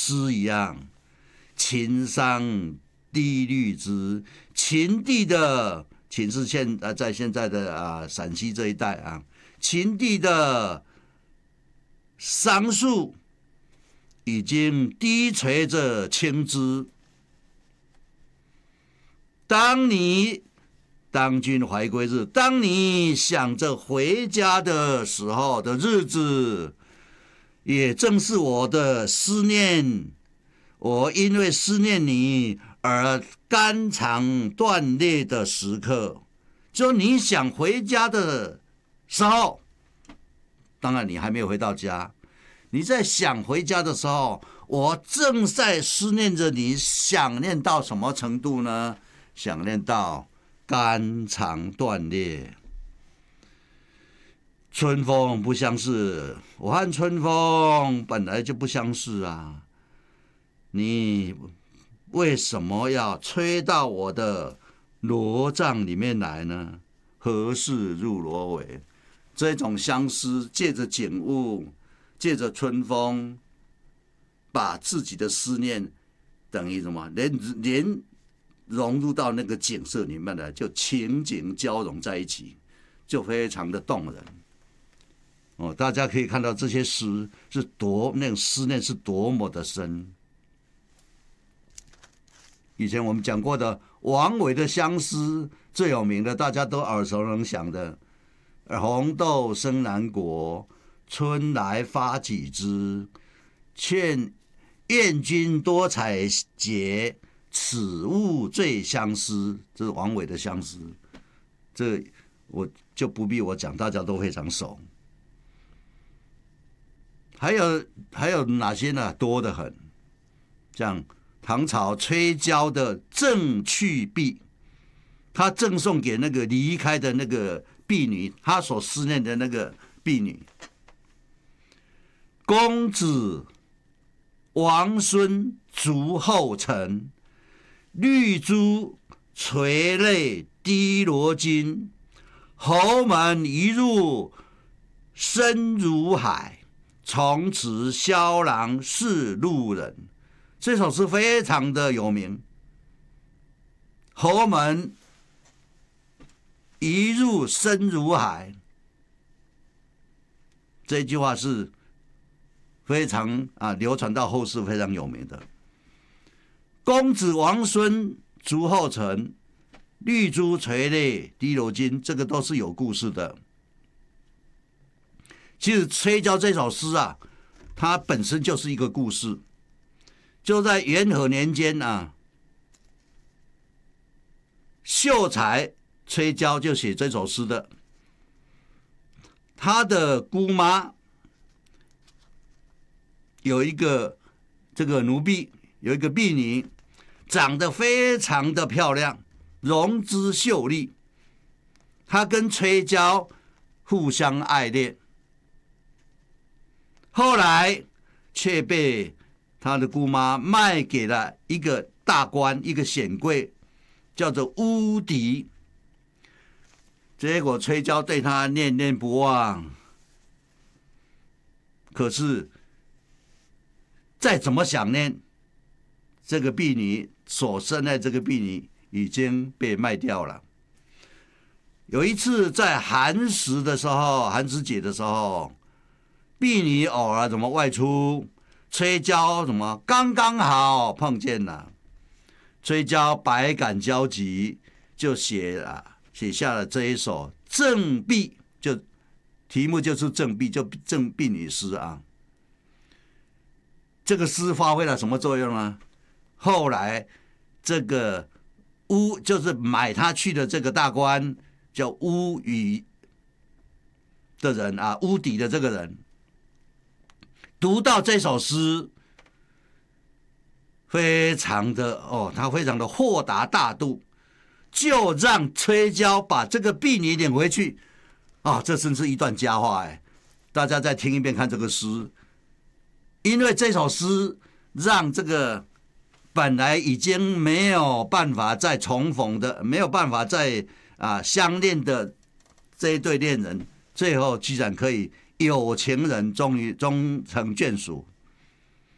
诗一样，秦桑低绿枝，秦地的秦是在现在的陕西这一带啊，秦地的桑树已经低垂着青枝。当君怀归日，当你想着回家的时候的日子，也正是我的思念，我因为思念你而肝肠断裂的时刻。就你想回家的时候，当然你还没有回到家，你在想回家的时候，我正在思念着你，想念到什么程度呢？想念到肝肠断裂。春风不相识，我和春风本来就不相识啊，你为什么要吹到我的罗帐里面来呢？何事入罗帷？这种相思，借着景物，借着春风，把自己的思念等于什么？连融入到那个景色里面来，就情景交融在一起，就非常的动人。大家可以看到这些诗是那种思念是多么的深。以前我们讲过的王维的相思最有名的，大家都耳熟能详的“红豆生南国，春来发几枝。愿君多采撷，此物最相思”。这是王维的相思，这我就不必我讲，大家都非常熟。还有哪些呢？多得很，像唐朝崔郊的《赠去婢》，他赠送给那个离开的那个婢女，他所思念的那个婢女。公子王孙逐后尘，绿珠垂泪滴罗巾。侯门一入深如海，从此萧郎是路人。这首诗非常的有名。侯门一入深如海，这句话是非常流传到后世，非常有名的。公子王孙逐后尘，绿珠垂泪滴罗巾，这个都是有故事的。其实崔郊这首诗啊，它本身就是一个故事。就在元和年间秀才崔郊就写这首诗的。他的姑妈有一个这个奴婢，有一个婢女，长得非常的漂亮，容姿秀丽。他跟崔郊互相爱恋，后来却被他的姑妈卖给了一个大官，一个显贵，叫做乌迪。结果崔郊对他念念不忘，可是再怎么想念，这个婢女所生的这个婢女已经被卖掉了。有一次在寒食的时候，寒食节的时候，婢女偶尔怎么外出，崔郊怎么刚刚好碰见了。崔郊百感交集，就写下了这一首《赠婢》，就题目就是赠婢，就赠婢女诗啊。这个诗发挥了什么作用呢？后来这个就是买他去的这个大官叫乌羽的人乌底的这个人，读到这首诗，非常的他非常的豁达大度，就让崔郊把这个婢女领回去。这真是一段佳话大家再听一遍看这个诗，因为这首诗让这个本来已经没有办法再重逢的，没有办法再相恋的这一对恋人，最后居然可以有情人终成眷属，